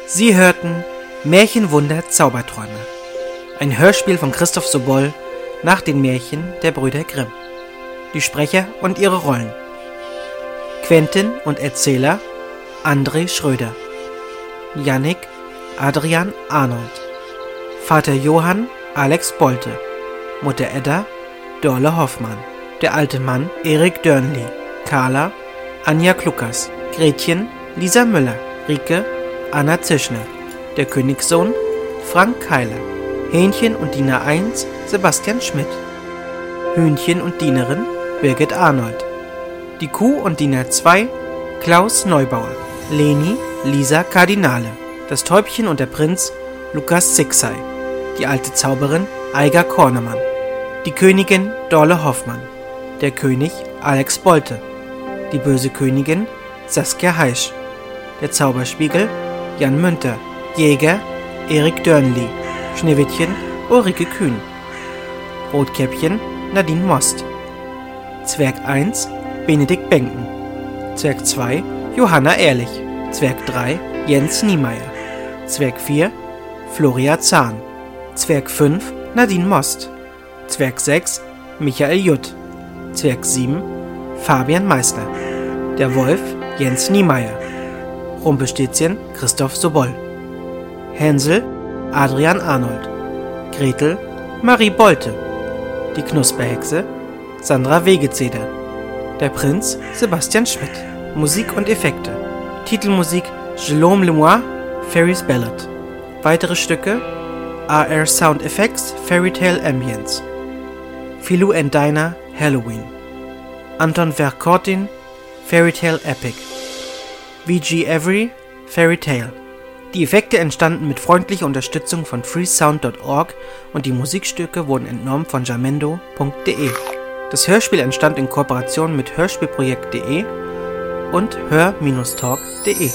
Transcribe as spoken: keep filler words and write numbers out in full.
Sie hörten Märchenwunder Zauberträume, ein Hörspiel von Christoph Sobol nach den Märchen der Brüder Grimm. Die Sprecher und ihre Rollen: Quentin und Erzähler André Schröder, Jannik Adrian Arnold, Vater Johann Alex Bolte, Mutter Edda Dorle Hoffmann, der alte Mann Erik Dörnli, Carla Anja Kluckers, Gretchen Lisa Müller, Rike Anna Zischner, der Königssohn Frank Keiler, Hähnchen und Diener eins Sebastian Schmidt, Hühnchen und Dienerin Birgit Arnold, die Kuh und Diener zwei Klaus Neubauer, Leni Lisa Kardinale, das Täubchen und der Prinz Lukas Zixei, die alte Zauberin Eiger Kornemann, die Königin Dorle Hoffmann, der König Alex Bolte, die böse Königin Saskia Heisch, der Zauberspiegel Jan Münter, Jäger Erik Dörnli, Schneewittchen Ulrike Kühn, Rotkäppchen Nadine Most, Zwerg eins Benedikt Benken, Zwerg zwei Johanna Ehrlich, Zwerg drei Jens Niemeyer, Zwerg vier Floria Zahn, Zwerg fünf Nadine Most, Zwerg sechs Michael Jutt, Zwerg sieben Fabian Meissner, der Wolf Jens Niemeyer, Rumpelstilzchen Christoph Sobol, Hänsel Adrian Arnold, Gretel Marie Bolte, die Knusperhexe Sandra Wegezeder, der Prinz Sebastian Schmidt. Musik und Effekte: Titelmusik Jérôme Lemoine, Fairy's Ballad. Weitere Stücke: A R Sound Effects, Fairy Tale Ambience, Philou and Dinah, Halloween, Anton Verkortin, Fairy Tale Epic, V G Avery, Fairy Tale. Die Effekte entstanden mit freundlicher Unterstützung von freesound punkt org und die Musikstücke wurden entnommen von jamendo punkt de. Das Hörspiel entstand in Kooperation mit hörspielprojekt punkt de und hör Bindestrich talk punkt de.